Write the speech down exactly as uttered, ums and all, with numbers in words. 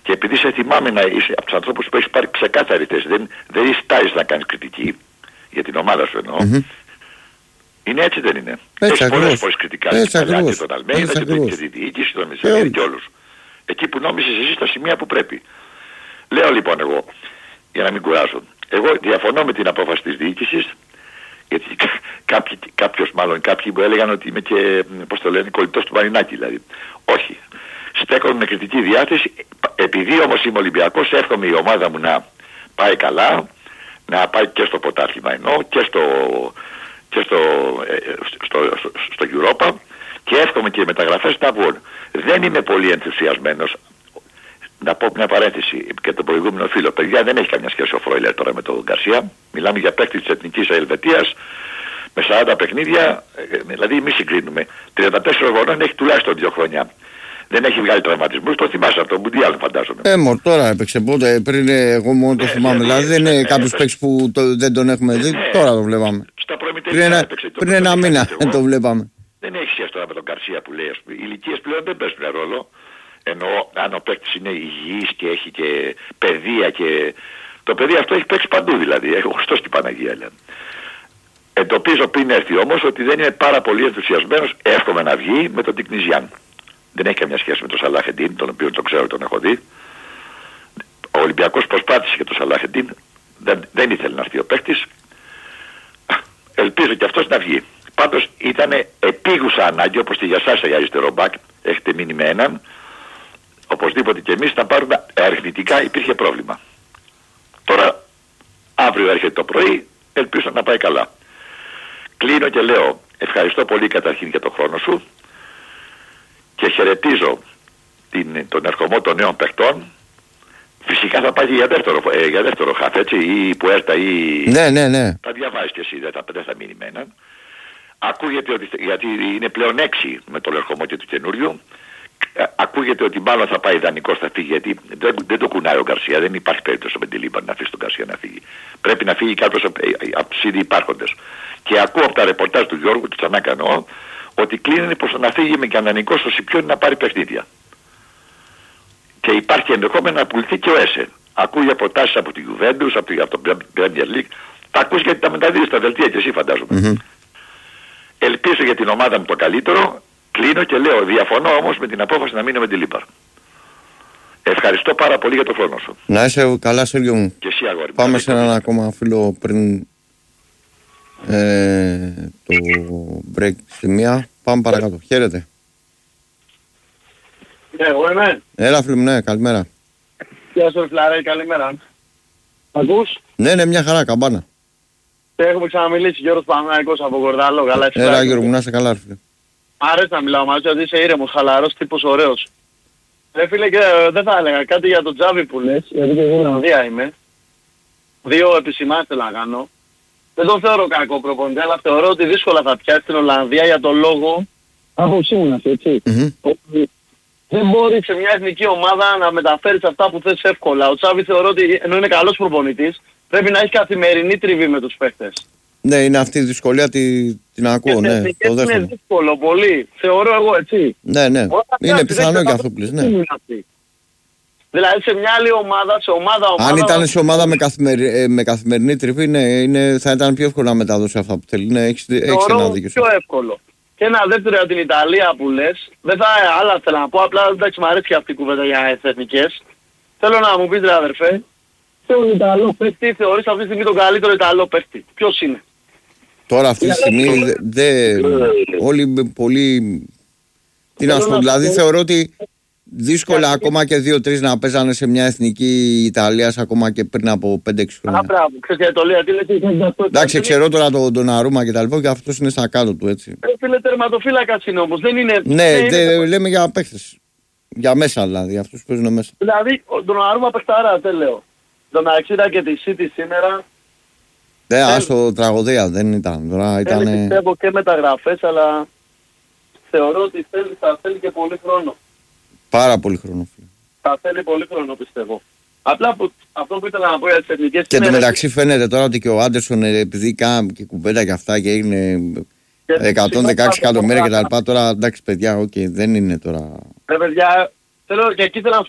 Και επειδή σε θυμάμαι να είσαι από τους ανθρώπους που έχεις πάρει ξεκάθαρη θέση, δεν, δεν ιστάζεις να κάνεις κριτική για την ομάδα σου εννοώ. Mm-hmm. Είναι έτσι δεν είναι? Έτσι έχεις πολλές φορές κριτικά έτσι και ακριβώς. τον Αλμέιδα και, και τη διοίκηση, τον Μεσσαλέρη και όλους. Εκεί που νόμισες εσύ στα σημεία που πρέπει. Λέω λοιπόν εγώ, για να μην κουράσω, εγώ διαφωνώ με την απόφαση της διοίκησης, γιατί κάποιοι, κάποιος μάλλον κάποιοι μου έλεγαν ότι είμαι και, πώς το λένε, κολλητός του Μαρινάκη δηλαδή. Όχι. Στέκομαι με κριτική διάθεση, επειδή όμως είμαι Ολυμπιακός, εύχομαι η ομάδα μου να πάει καλά, να πάει και στο πρωτάθλημα εννοώ, και στο, και στο, στο, στο, στο Europa, και εύχομαι και οι μεταγραφές να βγουν. Δεν είμαι πολύ ενθουσιασμένος. Να πω μια παρένθεση και τον προηγούμενο φίλο. Παιδιά, δεν έχει καμιά σχέση ο Φρόιλερ τώρα με τον Γκαρσία. Μιλάμε για παίκτη της Εθνικής Ελβετίας με σαράντα παιχνίδια, δηλαδή μη συγκρίνουμε. τριάντα τέσσερα χρονών, έχει τουλάχιστον δύο χρόνια. Δεν έχει βγάλει τραυματισμούς, το θυμάσαι από το Μουντιάλ φαντάζομαι. Ε, μωρ, τώρα έπαιξε πότε, πριν εγώ μόνο το θυμάμαι. Δηλαδή δεν είναι κάποιος παίκτης που δεν τον έχουμε δει, τώρα το βλέπαμε. Πριν ένα μήνα το βλέπαμε. Δεν έχει σχέση τώρα με τον Γκαρσία που λέει. Οι ηλικίες πλέον δεν παίζουν ρόλο. Ενώ αν ο παίκτης είναι υγιής και έχει και παιδεία και... Το παιδί αυτό έχει παίξει παντού δηλαδή. Έχω Χριστός και Παναγία λένε. Εντοπίζω πριν έρθει όμως ότι δεν είναι πάρα πολύ ενθουσιασμένος. Εύχομαι να βγει με τον Τικνιζιάν. Δεν έχει καμιά σχέση με τον Σαλάχεντιν, τον οποίο τον ξέρω, τον έχω δει. Ο Ολυμπιακός προσπάθησε και τον Σαλάχεντιν. Δεν, δεν ήθελε να έρθει ο παίκτης. Ελπίζω και αυτός να βγει. Πάντως ήταν επίγουσα ανάγκη, όπως και για σας για αριστερό μπακ. Έχετε μείνει με έναν. Οπωσδήποτε και εμείς θα πάρουμε αριθμητικά, υπήρχε πρόβλημα. Τώρα αύριο έρχεται το πρωί, ελπίζω να πάει καλά. Κλείνω και λέω ευχαριστώ πολύ καταρχήν για τον χρόνο σου και χαιρετίζω την, τον ερχομό των νέων παιχτών. Φυσικά θα πάει για δεύτερο, ε, για δεύτερο χαφ, έτσι, ή Πουέρτα ή... Ναι, ναι, ναι. Θα διαβάζεις και εσύ, δεν θα, δεν θα μείνει με έναν. Ακούγεται ότι, γιατί είναι πλέον έξι με τον ερχομό και του καινούριου. Ακούγεται ότι μάλλον θα πάει ιδανικός, θα φύγει, γιατί δεν, δεν το κουνάει ο Γκαρσία. Δεν υπάρχει περίπτωση με την Λίμπαν να αφήσει τον Γκαρσία να φύγει. Πρέπει να φύγει κάποιος από, από τους ήδη υπάρχοντες. Και ακούω από τα ρεπορτάζ του Γιώργου, του Τσανάκα εννοώ, ότι κλείνει προς το να φύγει με κανονικό στο Σιπιόνι να πάρει παιχνίδια. Και υπάρχει ενδεχόμενο να πουληθεί και ο Έσε. Ακούει από τάσεις από τη Juventus, από, από το Premier League. Τα ακούς γιατί τα μεταδίδεις στα δελτία και εσύ φαντάζομαι. Mm-hmm. Ελπίζω για την ομάδα μου το καλύτερο. Κλείνω και λέω, διαφωνώ όμως με την απόφαση να μείνω με τη Λίμπαρ. Ευχαριστώ πάρα πολύ για τον χρόνο σου. Να είσαι καλά, Σέργιο μου. Και εσύ, αγόρι. Πάμε σε έναν ακόμα φίλο πριν ε, το break στη μία. Πάμε παρακάτω. Χαίρετε. Ναι, εγώ είμαι. Έλα, φίλο μου, ναι, καλημέρα. Γεια σου, Φλαρέ, καλημέρα. Ακούς? Ναι, ναι, μια χαρά, καμπάνα. Έχουμε ξαναμιλήσει, Γιώργος Παναγικός από Κορδάλο. Καλά, έλα, Γιώργο μου, να είσαι καλά, φίλε. Αρέσει να μιλάω μαζί, ότι είσαι ήρεμος, χαλαρός, τύπος ωραίος. Ρε φίλε, και δεν θα έλεγα κάτι για τον Τζάβι που λες, γιατί και εγώ Ολλανδία είμαι. Δύο επισημάνσεις θέλω να κάνω. Δεν τον θεωρώ κακό προπονητή, αλλά θεωρώ ότι δύσκολα θα πιάσει την Ολλανδία για τον λόγο... Άποψή μου αυτή, έτσι. Mm-hmm. Δεν μπορεί σε μια εθνική ομάδα να μεταφέρεις αυτά που θες εύκολα. Ο Τζάβι θεωρώ ότι ενώ είναι καλός προπονητής, πρέπει να έχει καθημερινή τριβή με τους παίχτες. Ναι, είναι αυτή η δυσκολία, τη, την ακούω, ναι, το δέχομαι. Είναι δύσκολο, πολύ. Θεωρώ εγώ έτσι. Ναι, ναι, όταν είναι πιθανό και αυτό που λες, ναι. Δηλαδή σε μια άλλη ομάδα, σε ομάδα ομάδα... Αν ήταν σε ομάδα με, καθημερι... με καθημερινή τριβή, ναι, είναι... θα ήταν πιο εύκολο να μεταδώσει αυτά που θέλει. Ναι, έχεις, έχεις ένα δίκιο. Πιο εύκολο. Και ένα δεύτερο για την Ιταλία που λες, δεν θα άλλα θέλω να πω, απλά εντάξει μου αρέσει και αυτή η κουβέντα για εθνικές. Θέλω να μου πεις ρε αδερφέ, τον Ιταλό παίκτη θεωρείς αυτή τη στιγμή τον καλύτερο Ιταλό παίκτη. Ποιος είναι? Τώρα αυτή τη στιγμή δε, όλοι πολύ... Τι να σου πω, δηλαδή θεωρώ ότι δύσκολα ακόμα και δύο-τρεις να παίζανε σε μια εθνική Ιταλίας ακόμα και πριν από πέντε έξι χρόνια. Α, μπράβο, ξέρεις για το λέω, τι λέτε... Εντάξει, ξέρω τώρα τον το Αρούμα και τα λοιπά και αυτός είναι στα κάτω του, έτσι. Ε, φίλε, τερματοφύλακας είναι όμως, δεν είναι... Ναι, δεν δε, είναι... λέμε για παίχτες. Για μέσα δηλαδή, αυτούς παίζουν μέσα. Δηλαδή, τον Αρούμα παιχταρά, δεν λέω. Τον Αξίρα και τη City σήμερα... Ναι, άστο τραγωδία δεν ήταν. Τώρα ήταν... Θέλει, πιστεύω και μεταγραφές, αλλά θεωρώ ότι θέλει, θα θέλει και πολύ χρόνο. Πάρα πολύ χρόνο. Θα θέλει πολύ χρόνο, πιστεύω. Απλά που, αυτό που ήθελα να πω για τις εθνικές... Και το μεταξύ φαίνεται τώρα ότι και ο Άντερσον, επειδή κάνει και κουβέντα και αυτά και είναι εκατόν δεκαέξι εκατομμύρια και τα λοιπά, τώρα εντάξει παιδιά, οκ, okay, δεν είναι τώρα... Ρε παιδιά, θέλω και εκεί θέλω να σου